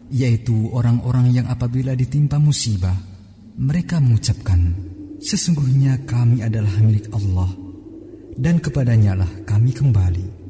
yaitu orang-orang yang apabila ditimpa musibah, mereka mengucapkan, sesungguhnya kami adalah milik Allah, dan kepadanya lah kami kembali.